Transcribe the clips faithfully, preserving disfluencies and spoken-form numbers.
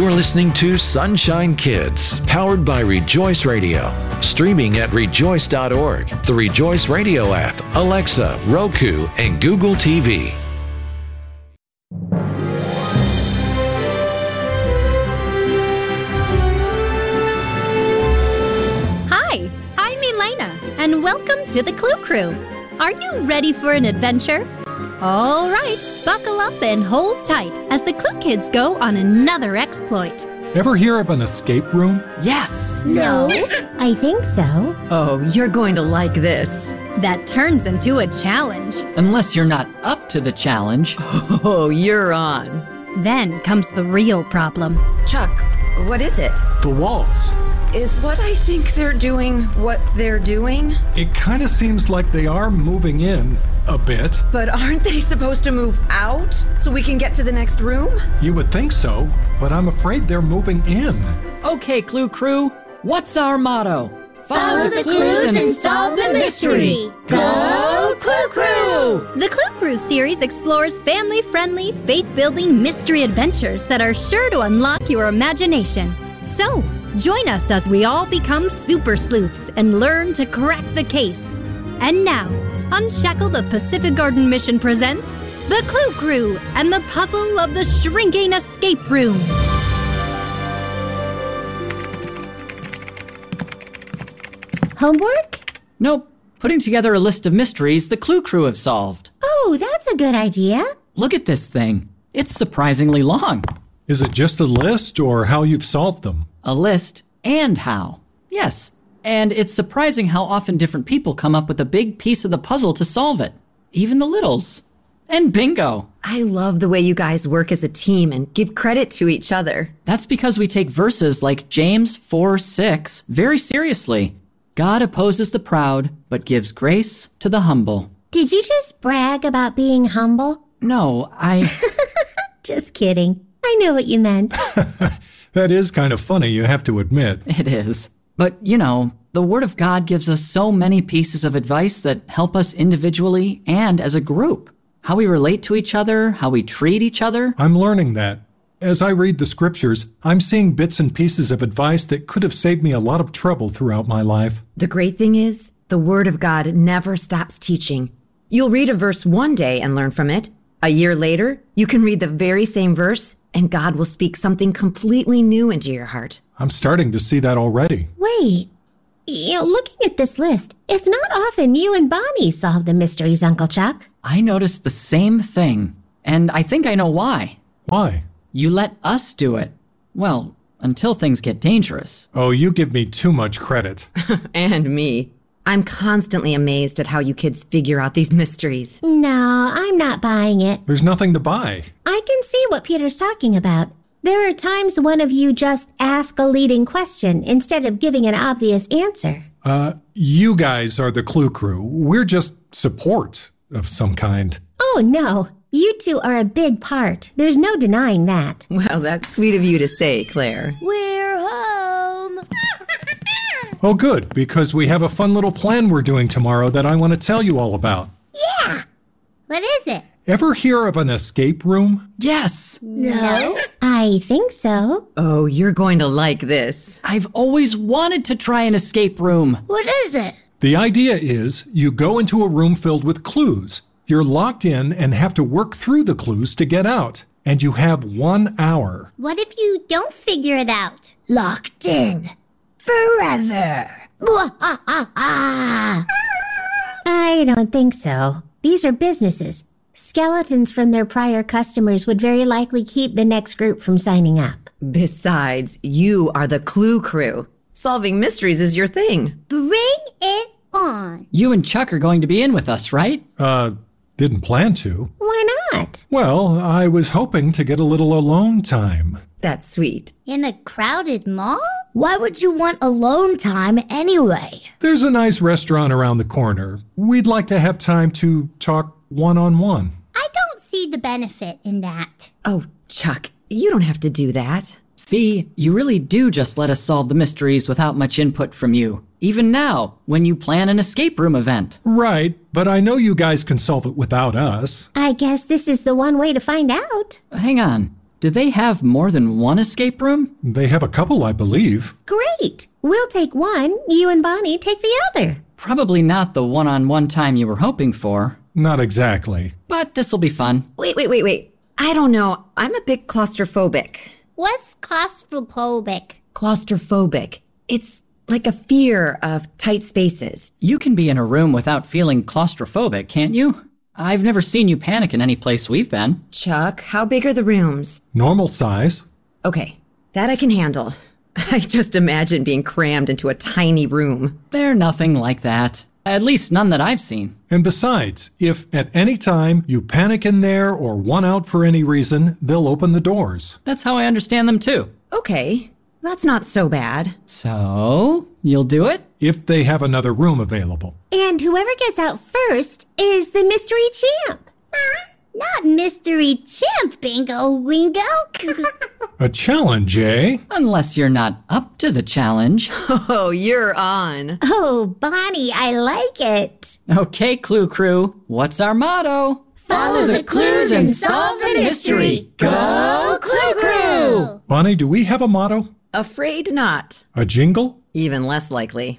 You're listening to Sunshine Kids, powered by Rejoice Radio. Streaming at rejoice dot org, the Rejoice Radio app, Alexa, Roku, and Google T V. Hi, I'm Elena, and welcome to the Clue Crew. Are you ready for an adventure? All right, buckle up and hold tight as the Clue Kids go on another exploit. Ever hear of an escape room? Yes. No, I think so. Oh, you're going to like this. That turns into a challenge. Unless you're not up to the challenge. Oh, you're on. Then comes the real problem. Chuck, what is it? The walls. Is what I think they're doing what they're doing? It kind of seems like they are moving in a bit. But aren't they supposed to move out so we can get to the next room? You would think so, but I'm afraid they're moving in. Okay, Clue Crew, what's our motto? Follow the clues and solve the mystery. Go Clue Crew! The Clue Crew series explores family-friendly, faith-building mystery adventures that are sure to unlock your imagination. So, join us as we all become super sleuths and learn to crack the case. And now, Unshackle the Pacific Garden Mission presents The Clue Crew and the Puzzle of the Shrinking Escape Room. Homework? Nope. Putting together a list of mysteries the Clue Crew have solved. Oh, that's a good idea. Look at this thing. It's surprisingly long. Is it just a list or how you've solved them? A list and how. Yes. And it's surprising how often different people come up with a big piece of the puzzle to solve it. Even the littles. And bingo. I love the way you guys work as a team and give credit to each other. That's because we take verses like James four six very seriously. God opposes the proud, but gives grace to the humble. Did you just brag about being humble? No, I... Just kidding. I know what you meant. That is kind of funny, you have to admit. It is. But, you know, the Word of God gives us so many pieces of advice that help us individually and as a group. How we relate to each other, how we treat each other. I'm learning that. As I read the scriptures, I'm seeing bits and pieces of advice that could have saved me a lot of trouble throughout my life. The great thing is, the Word of God never stops teaching. You'll read a verse one day and learn from it. A year later, you can read the very same verse, and God will speak something completely new into your heart. I'm starting to see that already. Wait. You know, looking at this list, it's not often you and Bonnie solve the mysteries, Uncle Chuck. I noticed the same thing, and I think I know why. Why? You let us do it. Well, until things get dangerous. Oh, you give me too much credit. And me. I'm constantly amazed at how you kids figure out these mysteries. No, I'm not buying it. There's nothing to buy. I can see what Peter's talking about. There are times one of you just ask a leading question instead of giving an obvious answer. Uh, you guys are the Clue Crew. We're just support of some kind. Oh, no. You two are a big part. There's no denying that. Well, that's sweet of you to say, Claire. We're home. Oh, good, because we have a fun little plan we're doing tomorrow that I want to tell you all about. Yeah. What is it? Ever hear of an escape room? Yes! No. I think so. Oh, you're going to like this. I've always wanted to try an escape room. What is it? The idea is you go into a room filled with clues. You're locked in and have to work through the clues to get out. And you have one hour. What if you don't figure it out? Locked in. Forever. I don't think so. These are businesses. Skeletons from their prior customers would very likely keep the next group from signing up. Besides, you are the Clue Crew. Solving mysteries is your thing. Bring it on. You and Chuck are going to be in with us, right? Uh, didn't plan to. Why not? Well, I was hoping to get a little alone time. That's sweet. In a crowded mall? Why would you want alone time anyway? There's a nice restaurant around the corner. We'd like to have time to talk one-on-one. I don't see the benefit in that. Oh, Chuck, you don't have to do that. See, you really do just let us solve the mysteries without much input from you. Even now, when you plan an escape room event. Right, but I know you guys can solve it without us. I guess this is the one way to find out. Hang on. Do they have more than one escape room? They have a couple, I believe. Great. We'll take one. You and Bonnie take the other. Probably not the one-on-one time you were hoping for. Not exactly. But this'll be fun. Wait, wait, wait, wait. I don't know. I'm a bit claustrophobic. What's claustrophobic? Claustrophobic. It's like a fear of tight spaces. You can be in a room without feeling claustrophobic, can't you? I've never seen you panic in any place we've been. Chuck, how big are the rooms? Normal size. Okay, that I can handle. I just imagine being crammed into a tiny room. They're nothing like that. At least none that I've seen. And besides, if at any time you panic in there or want out for any reason, they'll open the doors. That's how I understand them too. Okay, that's not so bad. So, you'll do it? If they have another room available. And whoever gets out first is the mystery champ. Not mystery champ, Bingo Wingo. A challenge, eh? Unless you're not up to the challenge. Oh, you're on. Oh, Bonnie, I like it. Okay, Clue Crew, what's our motto? Follow the clues and solve the mystery. Go Clue Crew! Bonnie, do we have a motto? Afraid not. A jingle? Even less likely.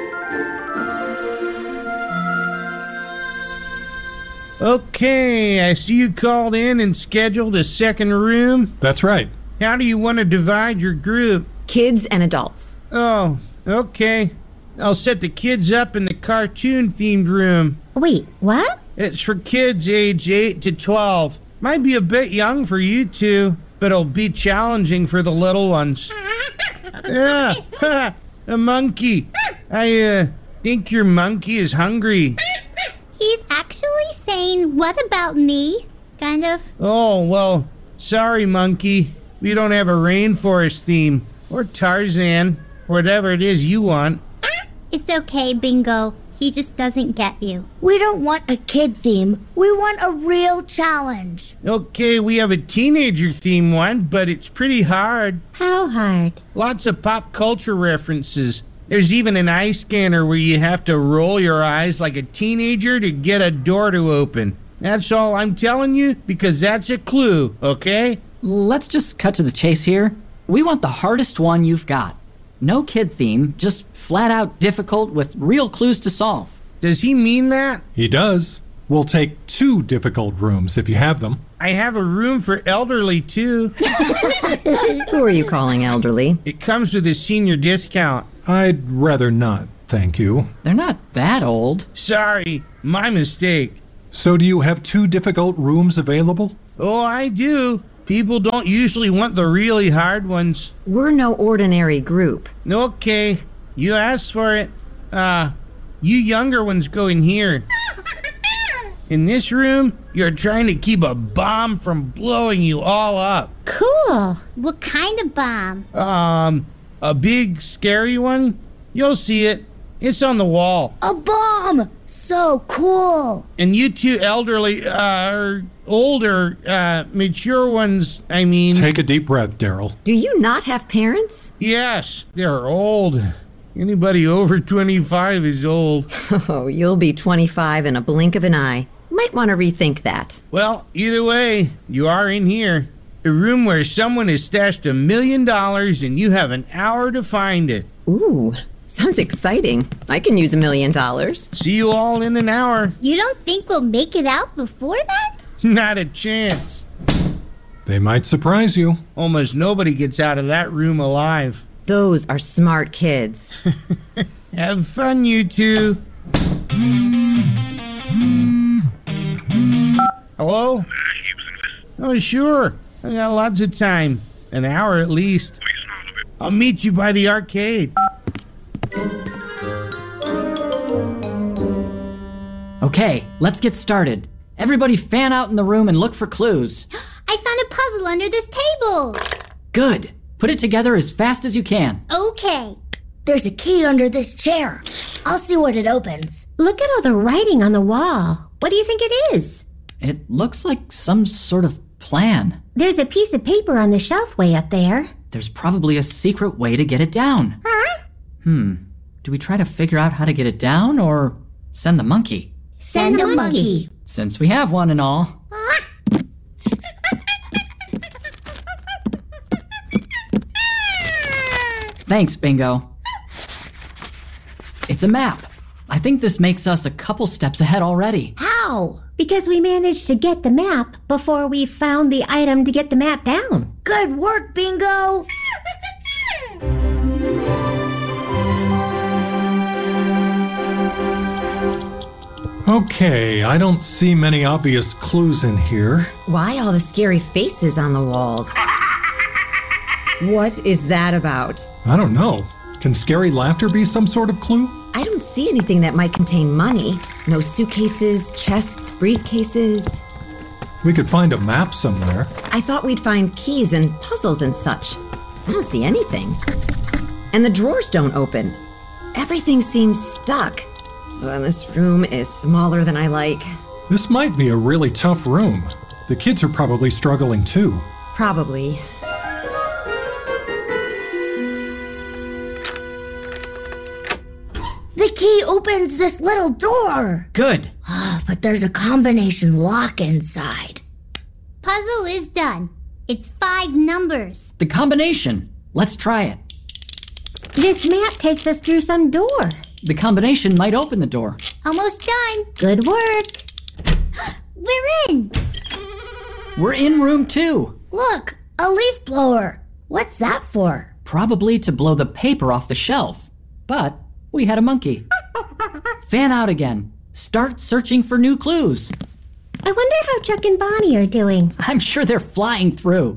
Okay, I see you called in and scheduled a second room. That's right. How do you want to divide your group? Kids and adults. Oh, okay. I'll set the kids up in the cartoon-themed room. Wait, what? It's for kids age eight to twelve. Might be a bit young for you two, but it'll be challenging for the little ones. Yeah, a monkey. I, uh, think your monkey is hungry. He's actually saying, what about me? Kind of. Oh, well, sorry, monkey. We don't have a rainforest theme. Or Tarzan. Whatever it is you want. It's okay, Bingo. He just doesn't get you. We don't want a kid theme. We want a real challenge. Okay, we have a teenager theme one, but it's pretty hard. How hard? Lots of pop culture references. There's even an eye scanner where you have to roll your eyes like a teenager to get a door to open. That's all I'm telling you, because that's a clue, okay? Let's just cut to the chase here. We want the hardest one you've got. No kid theme, just flat out difficult with real clues to solve. Does he mean that? He does. We'll take two difficult rooms if you have them. I have a room for elderly, too. Who are you calling elderly? It comes with a senior discount. I'd rather not, thank you. They're not that old. Sorry, my mistake. So do you have two difficult rooms available? Oh, I do. People don't usually want the really hard ones. We're no ordinary group. Okay, you asked for it. Uh, you younger ones go in here. In this room, you're trying to keep a bomb from blowing you all up. Cool. What kind of bomb? Um, a big, scary one? You'll see it. It's on the wall. A bomb! So cool! And you two elderly, uh, or older, uh, mature ones, I mean... Take a deep breath, Daryl. Do you not have parents? Yes, they're old. Anybody over twenty-five is old. Oh, you'll be twenty-five in a blink of an eye. Might want to rethink that. Well, either way, you are in here. A room where someone has stashed a million dollars and you have an hour to find it. Ooh, sounds exciting. I can use a million dollars. See you all in an hour. You don't think we'll make it out before then? Not a chance. They might surprise you. Almost nobody gets out of that room alive. Those are smart kids. Have fun, you two. Hello? Oh, sure. I got lots of time. An hour at least. I'll meet you by the arcade. Okay, let's get started. Everybody fan out in the room and look for clues. I found a puzzle under this table. Good. Put it together as fast as you can. Okay. There's a key under this chair. I'll see what it opens. Look at all the writing on the wall. What do you think it is? It looks like some sort of plan. There's a piece of paper on the shelf way up there. There's probably a secret way to get it down. Huh? Hmm. Do we try to figure out how to get it down or send the monkey? Send, Send the monkey. monkey. Since we have one and all. Thanks, Bingo. It's a map. I think this makes us a couple steps ahead already. How? Because we managed to get the map before we found the item to get the map down. Good work, Bingo! Okay, I don't see many obvious clues in here. Why all the scary faces on the walls? What is that about? I don't know. Can scary laughter be some sort of clue? I don't see anything that might contain money. No suitcases, chests, briefcases. We could find a map somewhere. I thought we'd find keys and puzzles and such. I don't see anything. And the drawers don't open. Everything seems stuck. Well, this room is smaller than I like. This might be a really tough room. The kids are probably struggling too. Probably. The key opens this little door. Good. Ah, but there's a combination lock inside. Puzzle is done. It's five numbers. The combination. Let's try it. This map takes us through some door. The combination might open the door. Almost done. Good work. We're in. We're in room two. Look, a leaf blower. What's that for? Probably to blow the paper off the shelf. But we had a monkey. Fan out again. Start searching for new clues. I wonder how Chuck and Bonnie are doing. I'm sure they're flying through.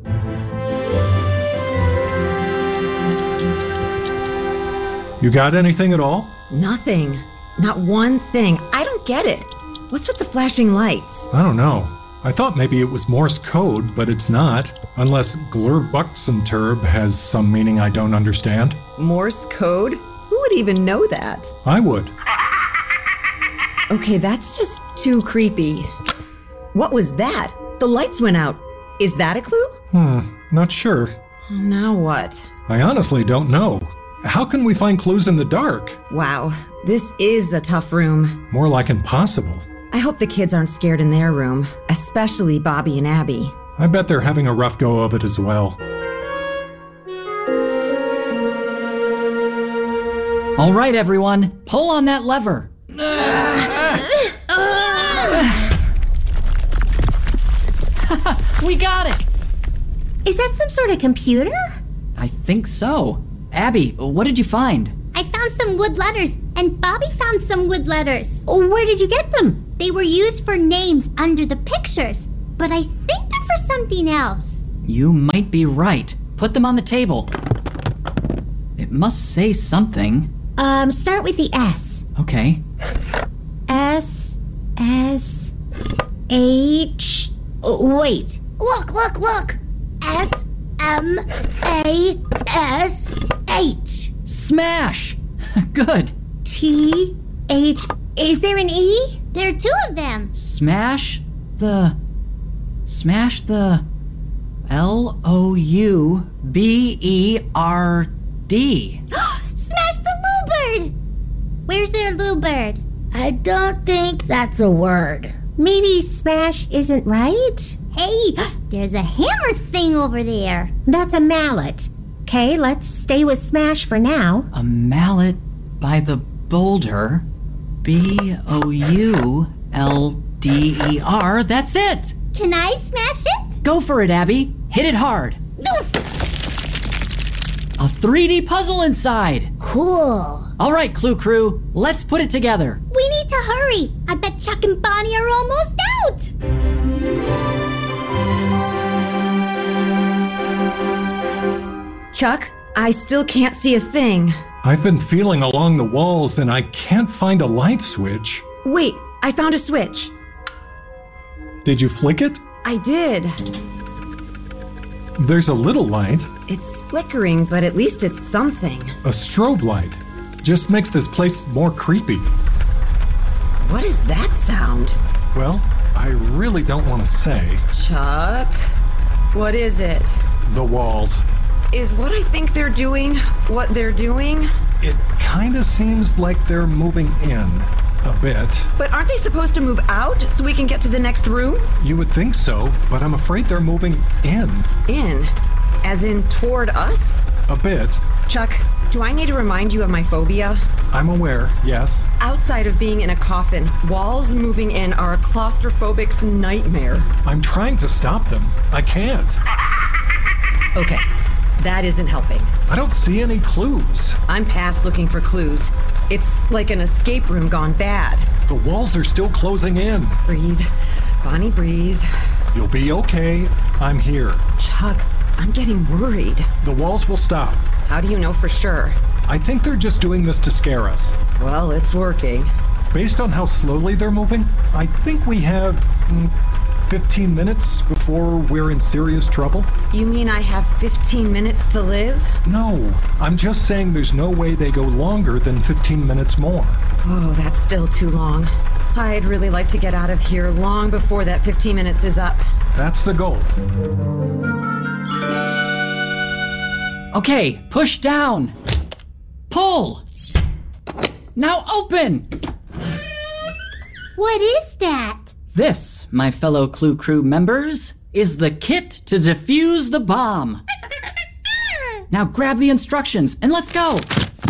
You got anything at all? Nothing. Not one thing. I don't get it. What's with the flashing lights? I don't know. I thought maybe it was Morse code, but it's not. Unless Glurbuxenturb has some meaning I don't understand. Morse code? Who would even know that? I would. Okay, that's just too creepy. What was that? The lights went out. Is that a clue? Hmm, not sure. Now what? I honestly don't know. How can we find clues in the dark? Wow, this is a tough room. More like impossible. I hope the kids aren't scared in their room, especially Bobby and Abby. I bet they're having a rough go of it as well. All right, everyone, pull on that lever. We got it! Is that some sort of computer? I think so. Abby, what did you find? I found some wood letters, and Bobby found some wood letters. Where did you get them? They were used for names under the pictures, but I think they're for something else. You might be right. Put them on the table. It must say something. Um, start with the S. Okay. S, S, H. Oh, wait. Look, look, look. S M A S H. Smash! Good. T, H. Is there an E? There are two of them. Smash the... Smash the... L O U B E R D. Smash the Lou Bird! Where's their Lou Bird? I don't think that's a word. Maybe smash isn't right? Hey, there's a hammer thing over there. That's a mallet. Okay, let's stay with smash for now. A mallet by the boulder. B O U L D E R. That's it! Can I smash it? Go for it, Abby. Hit it hard. Oof. A three D puzzle inside. Cool. All right, Clue Crew, let's put it together. We need to hurry. I bet Chuck and Bonnie are almost out. Chuck, I still can't see a thing. I've been feeling along the walls and I can't find a light switch. Wait, I found a switch. Did you flick it? I did. There's a little light. It's flickering, but at least it's something. A strobe light. Just makes this place more creepy. What is that sound? Well, I really don't want to say. Chuck, what is it? The walls. Is what I think they're doing what they're doing? It kind of seems like they're moving in a bit. But aren't they supposed to move out so we can get to the next room? You would think so, but I'm afraid they're moving in. In? As in toward us? A bit. Chuck, do I need to remind you of my phobia? I'm aware, yes. Outside of being in a coffin, walls moving in are a claustrophobic's nightmare. I'm trying to stop them. I can't. Okay, that isn't helping. I don't see any clues. I'm past looking for clues. It's like an escape room gone bad. The walls are still closing in. Breathe. Bonnie, breathe. You'll be okay. I'm here. Chuck, I'm getting worried. The walls will stop. How do you know for sure? I think they're just doing this to scare us. Well, it's working. Based on how slowly they're moving, I think we have mm, fifteen minutes before we're in serious trouble. You mean I have fifteen minutes to live? No, I'm just saying there's no way they go longer than fifteen minutes more. Oh, that's still too long. I'd really like to get out of here long before that fifteen minutes is up. That's the goal. Okay, push down. Pull. Now open. What is that? This, my fellow Clue Crew members, is the kit to defuse the bomb. Now grab the instructions and let's go.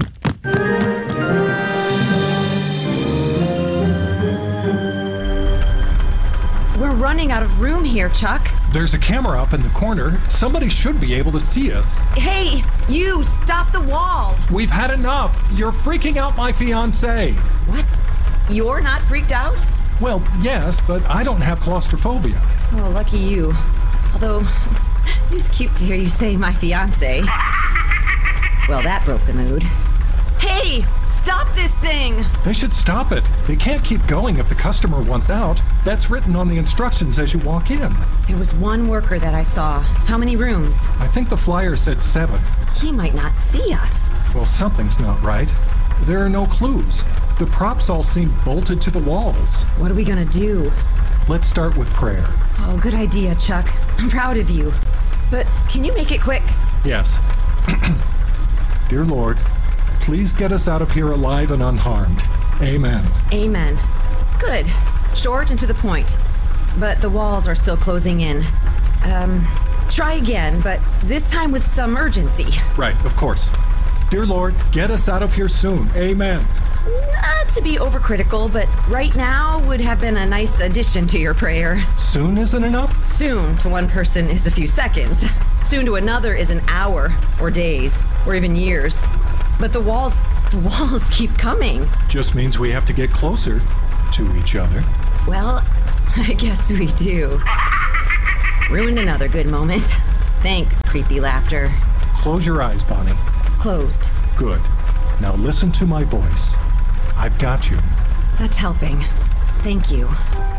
We're running out of room here, Chuck. There's a camera up in the corner. Somebody should be able to see us. Hey, you, stop the wall. We've had enough. You're freaking out my fiancé. What? You're not freaked out? Well, yes, but I don't have claustrophobia. Oh, lucky you. Although, it's cute to hear you say my fiancé. Well, that broke the mood. Hey, stop this thing! They should stop it. They can't keep going if the customer wants out. That's written on the instructions as you walk in. There was one worker that I saw. How many rooms? I think the flyer said seven. He might not see us. Well, something's not right. There are no clues. The props all seem bolted to the walls. What are we gonna do? Let's start with prayer. Oh, good idea, Chuck. I'm proud of you. But can you make it quick? Yes. Dear Lord, please get us out of here alive and unharmed. Amen. Amen. Good. Short and to the point. But the walls are still closing in. Um, try again, but this time with some urgency. Right, of course. Dear Lord, get us out of here soon. Amen. Not to be overcritical, but right now would have been a nice addition to your prayer. Soon isn't enough? Soon to one person is a few seconds. Soon to another is an hour, or days, or even years. But the walls, the walls keep coming. Just means we have to get closer to each other. Well, I guess we do. Ruined another good moment. Thanks, creepy laughter. Close your eyes, Bonnie. Closed. Good. Now listen to my voice. I've got you. That's helping. Thank you.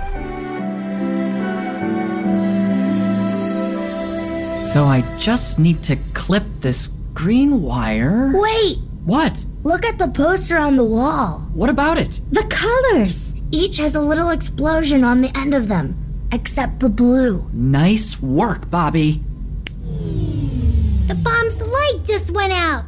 So I just need to clip this green wire. Wait! What? Look at the poster on the wall. What about it? The colors! Each has a little explosion on the end of them, except the blue. Nice work, Bobby. The bomb's light just went out.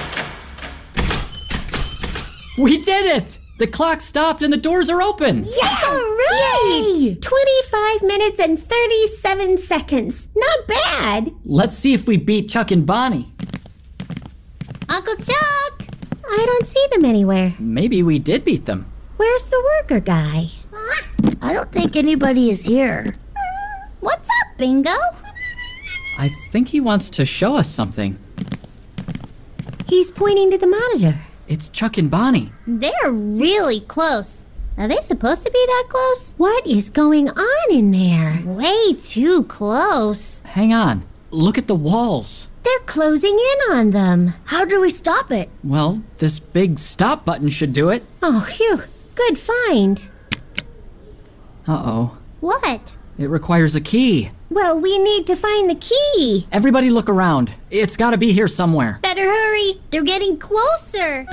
We did it! The clock stopped and the doors are open. Yes! All right! Yay! twenty-five minutes and thirty-seven seconds. Not bad. Let's see if we beat Chuck and Bonnie. Uncle Chuck! I don't see them anywhere. Maybe we did beat them. Where's the worker guy? I don't think anybody is here. What's up, Bingo? I think he wants to show us something. He's pointing to the monitor. It's Chuck and Bonnie. They're really close. Are they supposed to be that close? What is going on in there? Way too close. Hang on. Look at the walls. They're closing in on them. How do we stop it? Well, this big stop button should do it. Oh, phew. Good find. Uh-oh. What? It requires a key. Well, we need to find the key. Everybody look around. It's gotta be here somewhere. Better hurry. They're getting closer.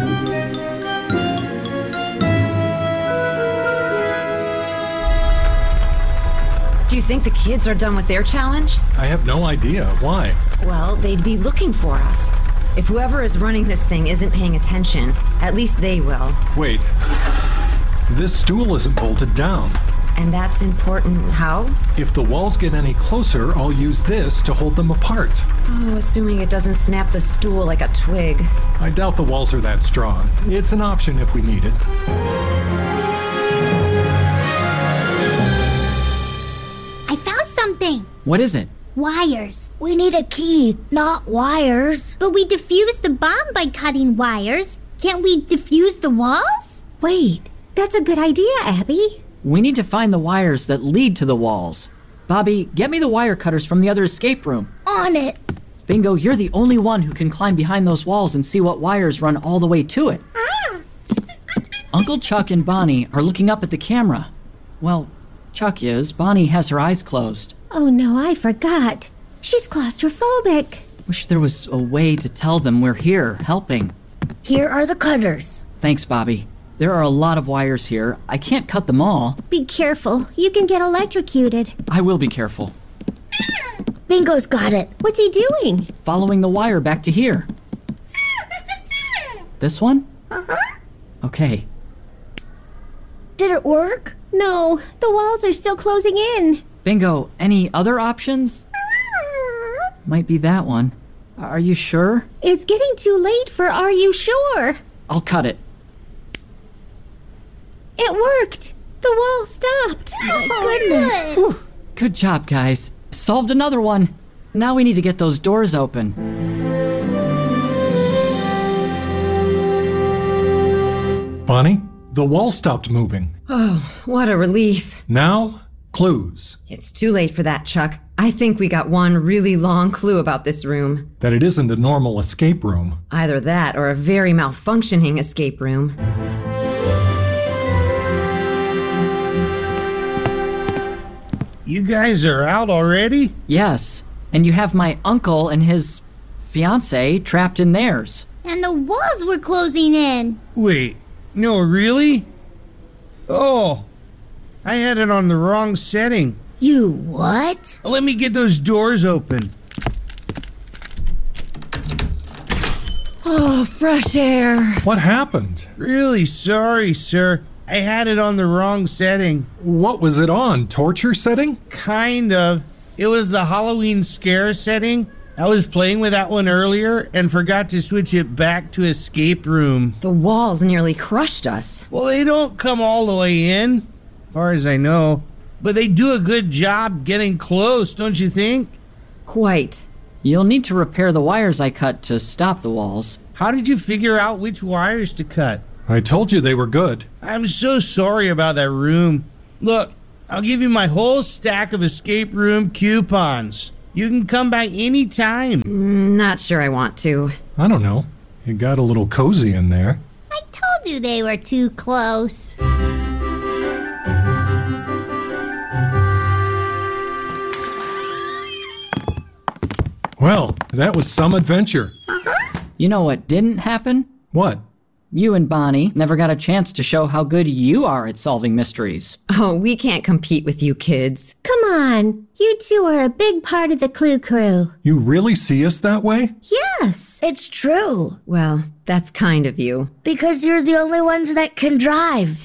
Do you think the kids are done with their challenge? I have no idea. Why? Well, they'd be looking for us. If whoever is running this thing isn't paying attention, at least they will. Wait. This stool isn't bolted down. And that's important how? If the walls get any closer, I'll use this to hold them apart. Oh, assuming it doesn't snap the stool like a twig. I doubt the walls are that strong. It's an option if we need it. I found something. What is it? Wires. We need a key, not wires. But we defused the bomb by cutting wires. Can't we defuse the walls? Wait, that's a good idea, Abby. We need to find the wires that lead to the walls. Bobby, get me the wire cutters from the other escape room. On it. Bingo, you're the only one who can climb behind those walls and see what wires run all the way to it. Uncle Chuck and Bonnie are looking up at the camera. Well, Chuck is. Bonnie has her eyes closed. Oh no, I forgot. She's claustrophobic. Wish there was a way to tell them we're here, helping. Here are the cutters. Thanks, Bobby. There are a lot of wires here. I can't cut them all. Be careful. You can get electrocuted. I will be careful. Bingo's got it. What's he doing? Following the wire back to here. This one? Uh-huh. Okay. Did it work? No, the walls are still closing in. Bingo, any other options? Might be that one. Are you sure? It's getting too late for Are You Sure? I'll cut it. It worked. The wall stopped. My goodness. Whew. Good job, guys. Solved another one. Now we need to get those doors open. Bonnie, the wall stopped moving. Oh, what a relief. Now, clues. It's too late for that, Chuck. I think we got one really long clue about this room. That it isn't a normal escape room. Either that or a very malfunctioning escape room. You guys are out already? Yes, and you have my uncle and his fiancée trapped in theirs. And the walls were closing in. Wait, no, really? Oh, I had it on the wrong setting. You what? Let me get those doors open. Oh, fresh air. What happened? Really sorry, sir. I had it on the wrong setting. What was it on? Torture setting? Kind of. It was the Halloween scare setting. I was playing with that one earlier and forgot to switch it back to escape room. The walls nearly crushed us. Well, they don't come all the way in, as far as I know. But they do a good job getting close, don't you think? Quite. You'll need to repair the wires I cut to stop the walls. How did you figure out which wires to cut? I told you they were good. I'm so sorry about that room. Look, I'll give you my whole stack of escape room coupons. You can come back anytime. Not sure I want to. I don't know. It got a little cozy in there. I told you they were too close. Well, that was some adventure. You know what didn't happen? What? You and Bonnie never got a chance to show how good you are at solving mysteries. Oh, we can't compete with you kids. Come on. You two are a big part of the Clue Crew. You really see us that way? Yes. It's true. Well, that's kind of you. Because you're the only ones that can drive.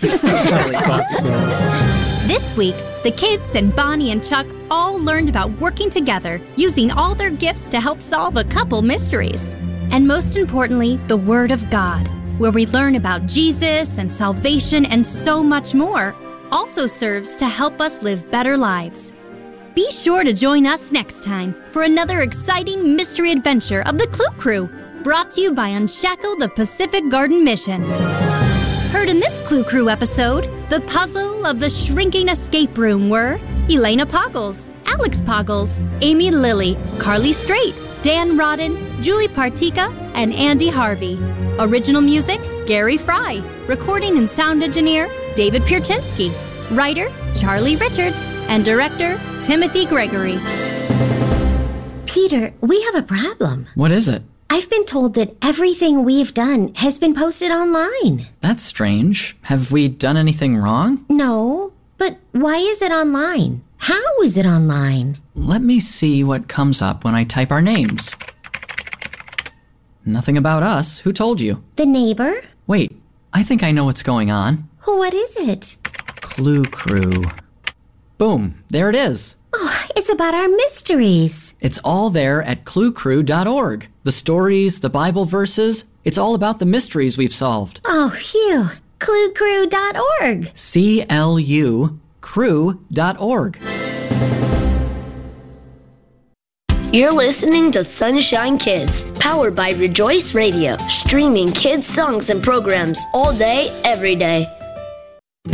This week, the kids and Bonnie and Chuck all learned about working together, using all their gifts to help solve a couple mysteries. And most importantly, the Word of God, where we learn about Jesus and salvation and so much more, also serves to help us live better lives. Be sure to join us next time for another exciting mystery adventure of the Clue Crew, brought to you by Unshackle the Pacific Garden Mission. Heard in this Clue Crew episode, the puzzle of the shrinking escape room were Elena Poggles, Alex Poggles, Amy Lilly, Carly Strait, Dan Rodden, Julie Partika, and Andy Harvey. Original music, Gary Fry. Recording and sound engineer, David Pierczynski. Writer, Charlie Richards. And director, Timothy Gregory. Peter, we have a problem. What is it? I've been told that everything we've done has been posted online. That's strange. Have we done anything wrong? No, but why is it online? How is it online? Let me see what comes up when I type our names. Nothing about us. Who told you? The neighbor? Wait, I think I know what's going on. What is it? Clue Crew. Boom, there it is. Oh, it's about our mysteries. It's all there at clue crew dot org. The stories, the Bible verses, it's all about the mysteries we've solved. Oh, phew. clue crew dot org. C L U crew dot org. You're listening to Sunshine Kids, powered by Rejoice Radio, streaming kids' songs and programs all day, every day.